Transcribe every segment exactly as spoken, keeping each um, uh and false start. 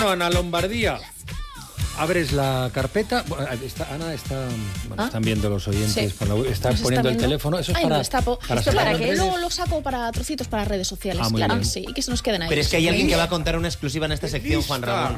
Ana Lombardía. Abres la carpeta. Bueno, está, Ana está. Bueno, ¿Ah? Están viendo los oyentes. Sí. Con la, está ¿Nos poniendo está el teléfono. Eso es Ay, para. No, está po- para, esto para que redes. luego lo saco para trocitos para redes sociales. Ah, claro, bien. sí. Y que se nos queden ahí. Pero es que hay alguien que va a contar una exclusiva en esta sección, Juan Ramón.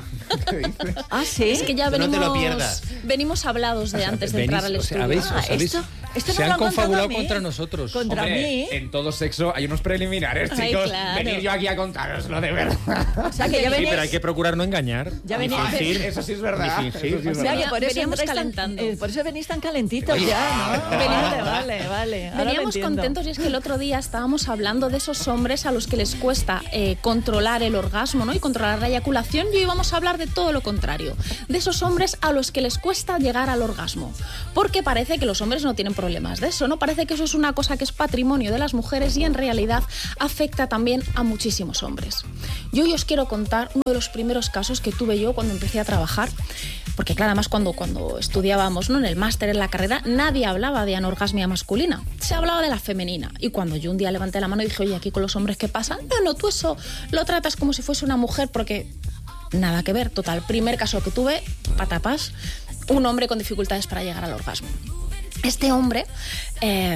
Ah, sí. Es que ya Tú venimos. No te lo pierdas. Venimos hablados de antes de Venís, entrar al o sea, estudio. ¿habéis, Ah, os habéis- esto- esto no se me lo han han contado confabulado a mí. contra nosotros. Contra Hombre, mí. en todo sexo hay unos preliminares, Ay, chicos. claro. Venir yo aquí a contaroslo de verdad. O sea, que ya Sí, venís... pero hay que procurar no engañar. Ya ni venís- fingir, Eso sí es verdad. ni fingir. Eso sí es O sea, que verdad. por eso Veníamos entráis tan- calentando. eh, por eso venís tan calentitos Oye, ya, ¿no? ah, Vale, vale, vale. Ahora lo Veníamos entiendo. contentos y es que el otro día estábamos hablando de esos hombres a los que les cuesta eh, controlar el orgasmo, ¿no? Y controlar la eyaculación, y hoy vamos a hablar de todo lo contrario, de esos hombres a los que les cuesta llegar al orgasmo, porque parece que los hombres no tienen problemas de eso, ¿no? Parece que eso es una cosa que es patrimonio de las mujeres y en realidad afecta también a muchísimos hombres. Yo hoy os quiero contar uno de los primeros casos que tuve yo cuando empecé a trabajar, porque claro, además cuando, cuando estudiábamos, ¿no? En el máster, en la carrera, nadie hablaba de anorgasmia masculina, se hablaba de la femenina. Y cuando yo un día levanté la mano y dije, oye, aquí con los hombres, ¿qué pasa? No, no, tú eso lo tratas como si fuese una mujer, porque nada que ver. Total, primer caso que tuve, patapas, un hombre con dificultades para llegar al orgasmo. Este hombre eh,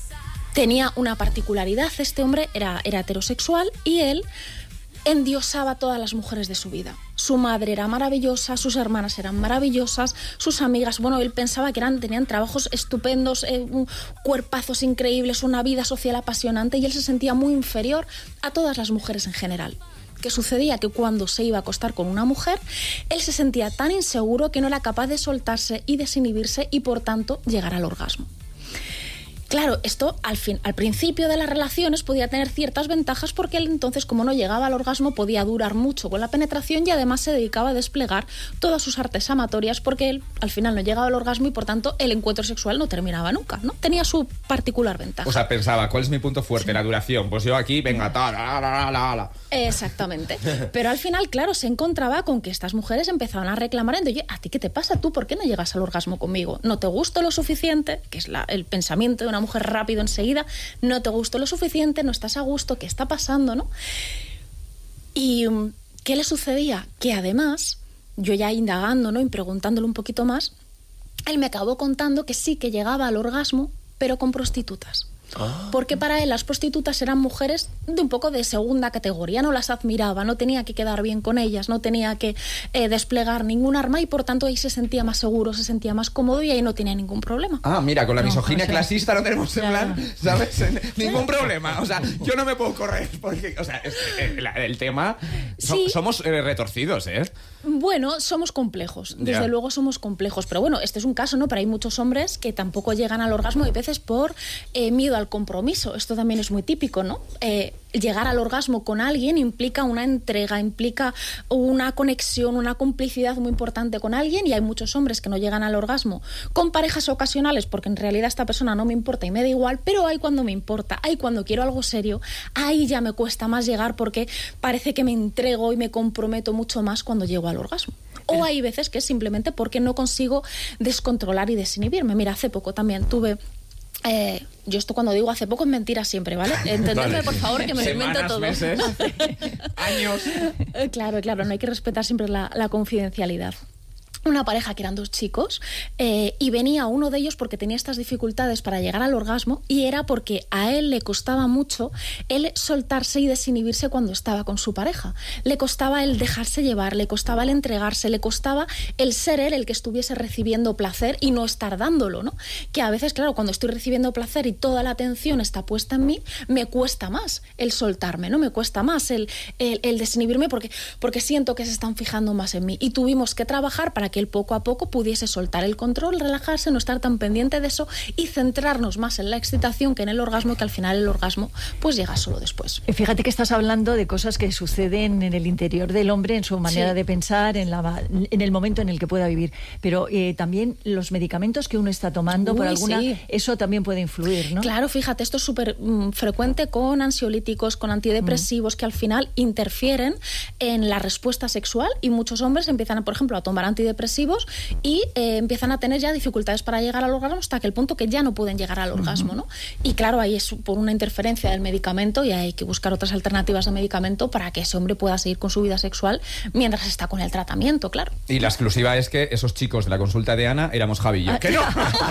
tenía una particularidad, este hombre era, era heterosexual y él endiosaba a todas las mujeres de su vida. Su madre era maravillosa, sus hermanas eran maravillosas, sus amigas, bueno, él pensaba que eran, tenían trabajos estupendos, eh, cuerpazos increíbles, una vida social apasionante, y él se sentía muy inferior a todas las mujeres en general. ¿Qué sucedía? Que cuando se iba a acostar con una mujer, él se sentía tan inseguro que no era capaz de soltarse y desinhibirse y, por tanto, llegar al orgasmo. Claro, esto al, fin, al principio de las relaciones podía tener ciertas ventajas porque él entonces, como no llegaba al orgasmo, podía durar mucho con la penetración y además se dedicaba a desplegar todas sus artes amatorias porque él al final no llegaba al orgasmo y por tanto el encuentro sexual no terminaba nunca, ¿no? Tenía su particular ventaja. O sea, pensaba, ¿cuál es mi punto fuerte? Sí. La duración. Pues yo aquí, venga, ta, la, la, la, la, la. Exactamente. Pero al final, claro, se encontraba con que estas mujeres empezaban a reclamar, oye, ¿a ti qué te pasa? ¿Tú por qué no llegas al orgasmo conmigo? ¿No te gusto lo suficiente? Que es la, el pensamiento de una mujer rápido enseguida, no te gusto lo suficiente, no estás a gusto, ¿qué está pasando, no? Y ¿qué le sucedía? Que además, yo ya indagando, ¿no? Y preguntándole un poquito más, él me acabó contando que sí que llegaba al orgasmo, pero con prostitutas. Ah. Porque para él las prostitutas eran mujeres de un poco de segunda categoría, no las admiraba, no tenía que quedar bien con ellas, no tenía que eh, desplegar ningún arma y por tanto ahí se sentía más seguro, se sentía más cómodo y ahí no tenía ningún problema. Ah, mira, con la No, misoginia o sea, clasista no tenemos en claro. plan, ¿sabes? Ningún problema. O sea, yo no me puedo correr porque, o sea, es, el, el tema... So, Sí. Somos eh, retorcidos, ¿eh? Bueno, somos complejos, desde Ya. luego somos complejos, pero bueno, este es un caso, ¿no? Pero hay muchos hombres que tampoco llegan al orgasmo y a veces por eh, miedo al compromiso. Esto también es muy típico, ¿no? Eh, llegar al orgasmo con alguien implica una entrega, implica una conexión, una complicidad muy importante con alguien y hay muchos hombres que no llegan al orgasmo con parejas ocasionales porque en realidad esta persona no me importa y me da igual, pero hay cuando me importa, hay cuando quiero algo serio, ahí ya me cuesta más llegar porque parece que me entrego y me comprometo mucho más cuando llego al orgasmo. O hay veces que es simplemente porque no consigo descontrolar y desinhibirme. Mira, hace poco también tuve... Eh, yo esto cuando digo hace poco es mentira siempre, ¿vale? Entendedme, vale. Por favor, que me lo invento todo. Meses, años. Claro, claro, no hay que respetar siempre la, la confidencialidad. Una pareja que eran dos chicos eh, y venía uno de ellos porque tenía estas dificultades para llegar al orgasmo y era porque a él le costaba mucho el soltarse y desinhibirse cuando estaba con su pareja. Le costaba el dejarse llevar, le costaba el entregarse, le costaba el ser él el que estuviese recibiendo placer y no estar dándolo, ¿no? Que a veces, claro, cuando estoy recibiendo placer y toda la atención está puesta en mí, me cuesta más el soltarme, ¿no? Me cuesta más el, el, el desinhibirme porque, porque siento que se están fijando más en mí y tuvimos que trabajar para que él poco a poco pudiese soltar el control, relajarse, no estar tan pendiente de eso y centrarnos más en la excitación que en el orgasmo, que al final el orgasmo pues llega solo después. Fíjate que estás hablando de cosas que suceden en el interior del hombre, en su manera sí. de pensar, en, la, en el momento en el que pueda vivir, pero eh, también los medicamentos que uno está tomando Uy, por alguna, sí. eso también puede influir, ¿no? Claro, fíjate, esto es súper mm, frecuente con ansiolíticos, con antidepresivos mm. que al final interfieren en la respuesta sexual y muchos hombres empiezan, por ejemplo, a tomar antidepresivos antidepresivos y eh, empiezan a tener ya dificultades para llegar al orgasmo hasta que el punto que ya no pueden llegar al orgasmo, ¿no? Y claro, ahí es por una interferencia del medicamento y hay que buscar otras alternativas de medicamento para que ese hombre pueda seguir con su vida sexual mientras está con el tratamiento, claro. Y la exclusiva es que esos chicos de la consulta de Ana éramos Javi y yo. ¿Qué no?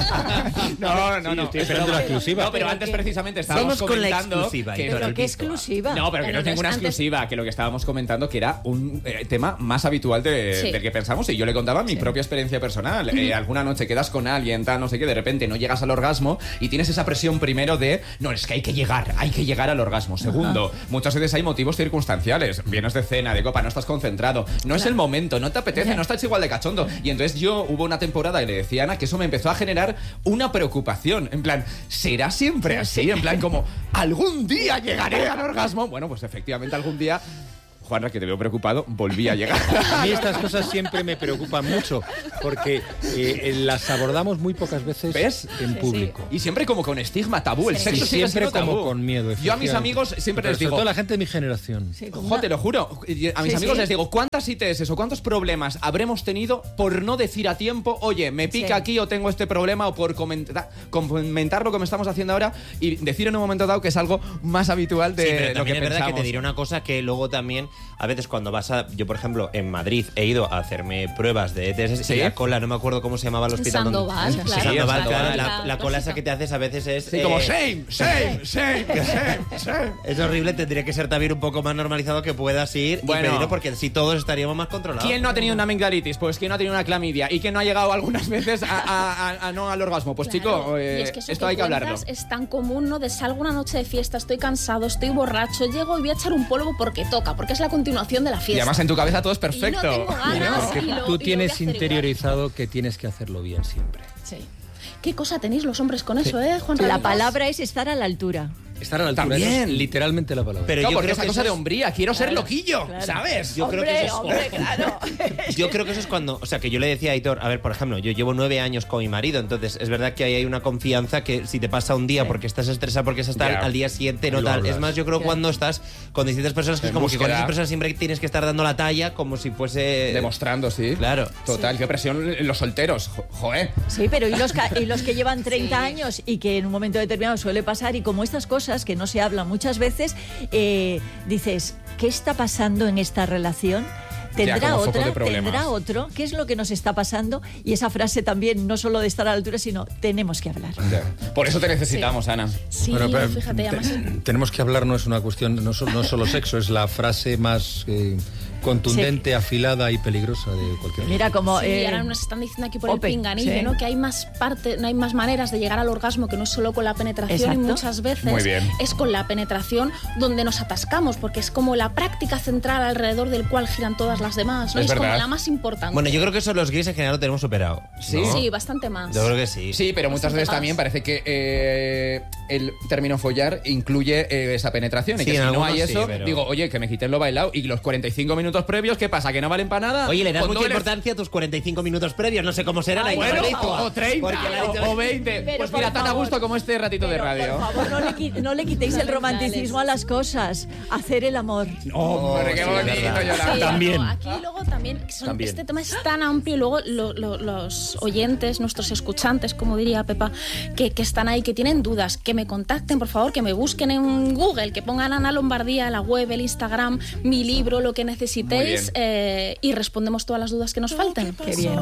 no, no, no. Estoy esperando la exclusiva. No, pero antes precisamente estábamos Vamos con la comentando exclusiva, que... ¿Pero qué exclusiva? No, pero que no es ninguna exclusiva, que lo que estábamos comentando que era un eh, tema más habitual de, Sí. del que pensamos, y yo le contaba mi propia experiencia personal. Eh, alguna noche quedas con alguien, tal, no sé qué, de repente no llegas al orgasmo y tienes esa presión primero de, no, es que hay que llegar, hay que llegar al orgasmo. Segundo, muchas veces hay motivos circunstanciales, vienes de cena, de copa, no estás concentrado, no es el momento, no te apetece, no estás igual de cachondo. Y entonces yo hubo una temporada y le decía a Ana que eso me empezó a generar una preocupación, en plan, ¿será siempre así? En plan, como, ¿algún día llegaré al orgasmo? Bueno, pues efectivamente algún día... Juanra, que te veo preocupado, volví a llegar. A mí estas cosas siempre me preocupan mucho porque eh, las abordamos muy pocas veces ¿Ves? en público. Y siempre como con estigma, tabú. El Sí, sexo y sigue siempre siendo como tabú. con miedo. Yo a mis amigos siempre Pero les sobre digo... todo la gente de mi generación. Sí, como Jo, una- te lo juro. Y A mis Sí, amigos sí. les digo, ¿cuántas I T S o cuántos problemas habremos tenido por no decir a tiempo, oye, me pica Sí. aquí o tengo este problema, o por comentar, comentar lo que me estamos haciendo ahora y decir en un momento dado que es algo más habitual de Sí, pero lo también que es verdad que pensamos. te diré una cosa que luego también, a veces cuando vas a... Yo, por ejemplo, en Madrid he ido a hacerme pruebas de E T S ¿Sí? y la cola, no me acuerdo cómo se llamaba el hospital. donde- Sandoval, Sí, claro. Sandoval, Sandoval, claro. La, claro, la cola esa clásica. que te haces a veces es... Sí, como eh, shame, shame, shame, shame, shame. Es horrible, tendría que ser también un poco más normalizado que puedas ir Bueno. y pedirlo, porque si todos estaríamos más controlados. ¿Quién no ha tenido una amigdalitis? Pues ¿quién no ha tenido una clamidia? ¿Y quién no ha llegado algunas veces a, a- a- a no al orgasmo? Pues Claro, chico, eh, y es que eso esto que hay que hablarlo. cuentas es tan común, ¿no? De salgo una noche de fiesta, estoy cansado, estoy borracho, llego y voy a echar un polvo porque toca, porque es la continuación de la Y fiesta. además en tu cabeza todo es Y perfecto. no tengo ganas, Porque y lo- y lo tú voy a tienes hacer igual. interiorizado que tienes que hacerlo bien siempre. Sí. ¿Qué cosa tenéis los hombres con eso, eh, Juan La Ramírez? palabra es estar a la altura. Estar a la altura También. esa es literalmente la palabra. Pero Claro, yo porque creo esa que cosa eso de es- hombría, quiero ser Claro, loquillo, claro. ¿sabes? Yo creo que Hombre, eso es- hombre, claro. Yo creo que eso es cuando, o sea, que yo le decía a Aitor, a ver, por ejemplo, yo llevo nueve años con mi marido, entonces es verdad que ahí hay una confianza que si te pasa un día Sí. porque estás estresado, porque estás tal, Ya. al día siguiente no Lo tal. hablas. Es más, yo creo Ya. cuando estás con distintas personas que es En como que con búsqueda. esas personas siempre tienes que estar dando la talla como si fuese... Demostrando, sí. Claro. Total, qué presión en los solteros. Jo- Joder. Sí, pero y los, ca- y los que llevan treinta Sí. años y que en un momento determinado suele pasar, y como estas cosas que no se hablan muchas veces, eh, dices, ¿qué está pasando en esta relación? ¿Tendrá como foco otra? de problemas. ¿Tendrá otro? ¿Qué es lo que nos está pasando? Y esa frase también, no solo de estar a la altura, sino tenemos que hablar. Por eso te necesitamos, Ana. Sí, Bueno, pero fíjate, te- además... tenemos que hablar, no es una cuestión, no, so- no es solo sexo, es la frase más eh, contundente, afilada y peligrosa de cualquier Mira, como... Sí, eh, ahora nos están diciendo aquí por Ope, el pinganillo, sí. ¿no? Que hay más parte, no hay más maneras de llegar al orgasmo que no es solo con la penetración, Exacto. y muchas veces Muy bien. es con la penetración donde nos atascamos, porque es como la práctica central alrededor del cual giran todas las demás, ¿no? Es Es, como verdad. la más importante. Bueno, yo creo que eso los gays en general lo tenemos superado. Sí. ¿no? Sí, bastante más. Yo creo que sí. Sí, pero muchas Bastante veces más. también parece que eh, el término follar incluye eh, esa penetración. Y Sí, que en si no algunos hay sí, eso, pero- digo, oye, que me quiten lo bailado. Y los cuarenta y cinco minutos previos, ¿qué pasa? ¿Que no valen para nada? Oye, le das Con mucha doble- importancia a tus cuarenta y cinco minutos previos, no sé cómo serán. Ay, ahí Bueno, con o, o treinta, Porque la ha dicho- o, o veinte. Pero Pues por mira, tan a favor. gusto como este ratito de pero, radio. por favor, no le, qui- no le quitéis el romanticismo a las cosas. Hacer el amor. Hombre, qué sí, bonito, es verdad. Yolanda. Sí, También. no, aquí luego también, son- También. este tema es tan amplio, y luego lo- lo- los oyentes, nuestros escuchantes, como diría Pepa, que, que están ahí, que tienen dudas, que me contacten, por favor, que me busquen en Google, que pongan Ana Lombardía, la web, el Instagram, mi libro, lo que necesitéis, Muy eh, y respondemos todas las dudas que nos falten. Qué bien.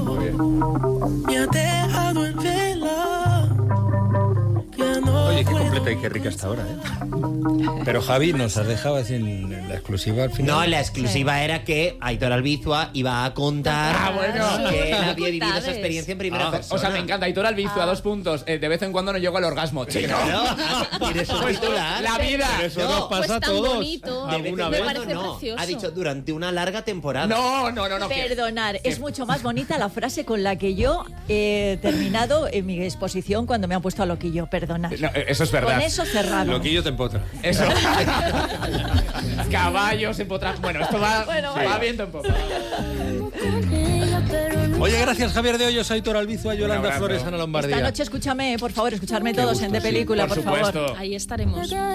Me ha dejado en vela. Ya no Oye, qué puedo completa y qué rica hasta ahora, ¿eh? Pero Javi, nos has dejado así en la exclusiva al final. No, la exclusiva era que Aitor Albizua iba a contar Ah, bueno. que él había vivido Dificultades. esa experiencia en primera Ah, persona. o sea, me encanta. Aitor Albizua, dos puntos. Eh, de vez en cuando no llego al orgasmo, chico. Claro, tienes un titular. La vida. Eso No, nos pasa pues a tan todos. bonito. De vez en ¿Alguna me vez? cuando parece no. precioso. Ha dicho durante una larga temporada. No, no, no, no. que- Perdonar, es mucho más bonita la frase con la que yo he terminado en mi exposición cuando me han puesto a loquillo. Perdonar. No, eso es verdad. Con eso cerrado. Loquillo te empotra. Eso. Caballos empotrados. Bueno, esto va, Bueno, va bueno. viento en popa. Oye, gracias Javier de Hoyos, Aitor Albizua, Yolanda abrazo. Flores, Ana Lombardía. Esta noche escúchame, por favor, escucharme todos en gusto, De sí. Película, Por por, favor. supuesto. Ahí estaremos.